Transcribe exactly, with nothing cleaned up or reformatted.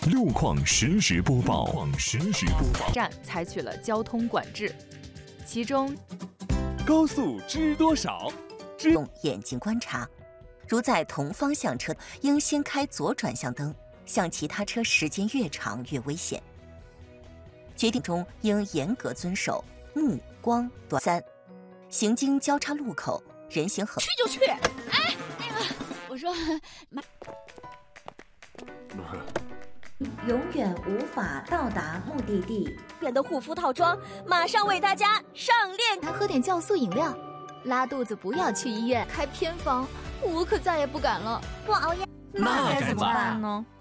路况实时播报。路况实时播报。 站采取了交通管制，其中高速知多少？ 用眼睛观察，如在同方向车，应先开左转向灯，向其他车时间越长越危险。决定中应严格遵守目光短。三，行经交叉路口，人行横去就去。哎，那个，我说妈。 永远无法到达目的地。 远的护肤套装马上为大家上链。 还喝点酵素饮料，拉肚子不要去医院，开偏方，我可再也不敢了。 不熬夜， 那该怎么办呢？